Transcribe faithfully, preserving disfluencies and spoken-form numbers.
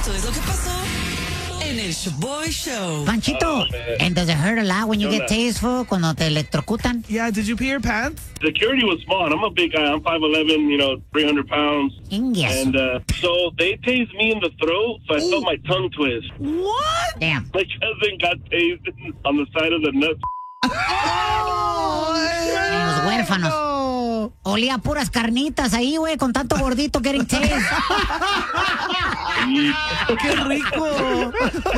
Esto es lo que pasó en el Shoboy Show. Panchito, and does it hurt a lot when you get tasteful cuando te electrocutan? Yeah, did you pee your pants? Security was small, and I'm a big guy. I'm five eleven, you know, three hundred pounds. Yes. And uh, so they tased me in the throat, so I Ooh. felt my tongue twist. What? Damn. My cousin got tased on the side of the nuts. Oh, en los huérfanos. No. Olía puras carnitas ahí, güey, con tanto gordito getting tased. ¡Qué rico!